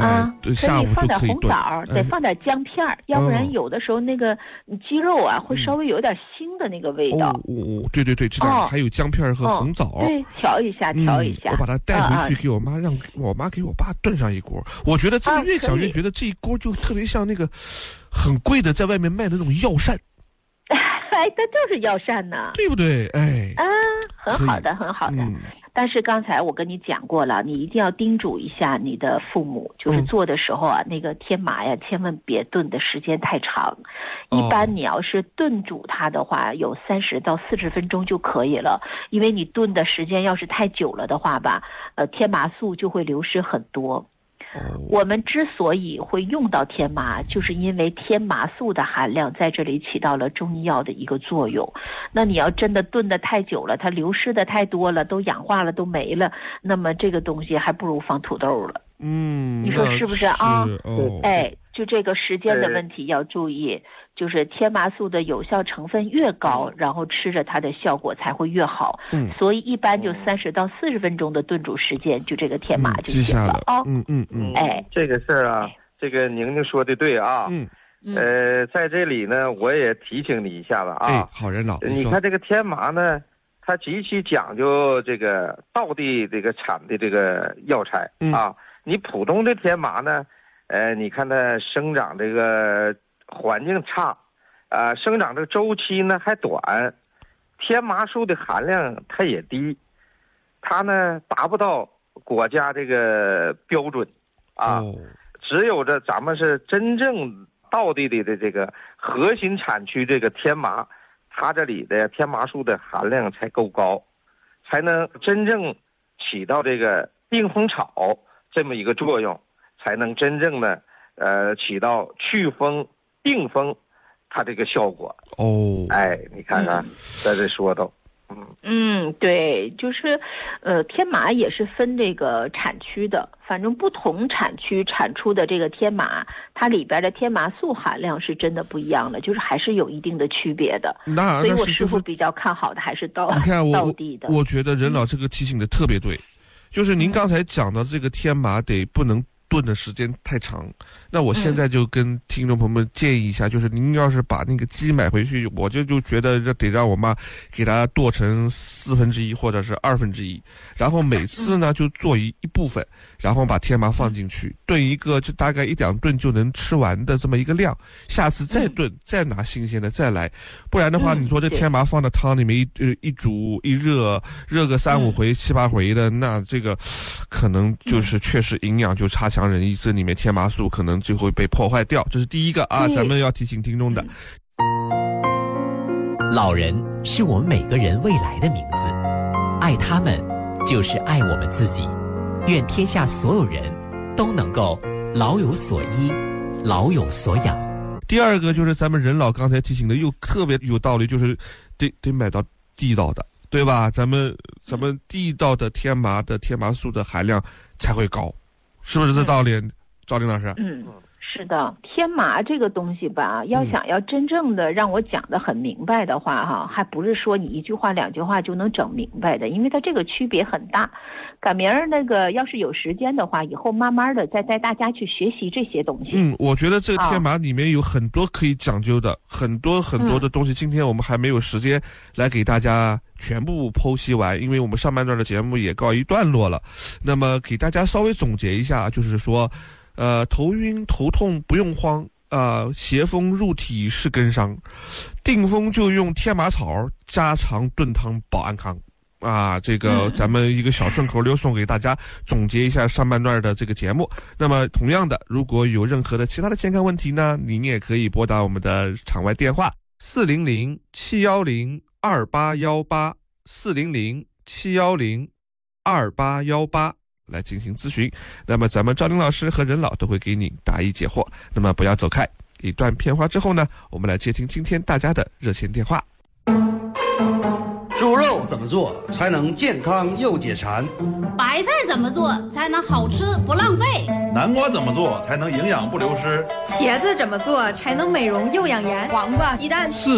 下午就可以炖。 放点红枣，得放点姜片，要不然有的时候那个鸡肉啊会稍微有点腥的那个味道。 对，知道，还有姜片和红枣。 对，调一下。 我把它带回去给我妈，让我妈给我爸炖上一锅。我觉得这个越讲越觉得这一锅就特别像那个很贵的在外面卖的那种药膳。 哎，它就是药膳呢， 对不对？哎， 很好的。但是刚才我跟你讲过了，你一定要叮嘱一下你的父母，就是做的时候啊，那个天麻呀，千万别炖的时间太长。一般你要是炖煮它的话，有30到40分钟就可以了。因为你炖的时间要是太久了的话吧，天麻素就会流失很多。我们之所以会用到天麻，就是因为天麻素的含量在这里起到了中医药的一个作用。那你要真的炖得太久了，它流失的太多了，都氧化了，都没了，那么这个东西还不如放土豆了。你说是不是啊？就这个时间的问题要注意，就是天麻素的有效成分越高，然后吃着它的效果才会越好。所以一般就30到40分钟的炖煮时间，就这个天麻就行了啊。 这个事儿啊，这个宁宁说的对啊。在这里呢，我也提醒你一下子啊。 好人老， 你看这个天麻呢，它极其讲究这个道地这个产的这个药材啊。你普通的天麻呢，你看它生长这个环境差，生长这个周期呢还短，天麻素的含量它也低，它呢达不到国家这个标准啊。只有这咱们是真正道地的这个核心产区这个天麻，它这里的天麻素的含量才够高，才能真正起到这个病风草这么一个作用，才能真正的起到祛风病风它这个效果。你看看在这说到对，就是天麻也是分这个产区的，反正不同产区产出的这个天麻，它里边的天麻素含量是真的不一样的，就是还是有一定的区别的。所以我师傅比较看好的还是道地的。 我觉得任老这个提醒的特别对，就是您刚才讲的这个天麻得不能炖的时间太长。那我现在就跟听众朋友们建议一下，就是您要是把那个鸡买回去，我就觉得得让我妈给它剁成1/4或者是1/2，然后每次呢就做一部分，然后把天麻放进去炖一个，就大概1-2顿就能吃完的这么一个量，下次再炖，再拿新鲜的再来。不然的话，你说这天麻放到汤里面一煮一热个3-5回7-8回的，那这个可能就是确实营养就差强人意，这里面天麻素可能就会被破坏掉。这是第一个啊，咱们要提醒听众的。 老人是我们每个人未来的名字，爱他们就是爱我们自己。愿天下所有人都能够老有所依，老有所养。 第二个就是咱们任老刚才提醒的又特别有道理，就是得买到地道的，对吧？咱们地道的天麻素的含量才会高，是不是这道理？赵玲老师。 是的，天麻这个东西吧，要真正的让我讲得很明白的话哈，还不是说你1句话2句话就能整明白的，因为它这个区别很大。赶明儿那个要是有时间的话，以后慢慢的再带大家去学习这些东西。 我觉得这个天麻里面有很多可以讲究的，很多的东西，今天我们还没有时间来给大家全部剖析完，因为我们上半段的节目也告一段落了。那么给大家稍微总结一下，就是说头晕头痛不用慌邪风入体是根伤，定风就用天麻草，家常炖汤保安康这个咱们一个小顺口溜送给大家，总结一下上半段的这个节目。那么同样的，如果有任何的其他的健康问题呢，您也可以拨打我们的场外电话400-710-2818 400-710-2818来进行咨询。那么咱们赵玲老师和任老都会给你答疑解惑。那么不要走开，一段片花之后呢，我们来接听今天大家的热线电话。 猪肉怎么做才能健康又解馋？ 白菜怎么做才能好吃不浪费？ 南瓜怎么做才能营养不流失？ 茄子怎么做才能美容又养颜？黄瓜、鸡蛋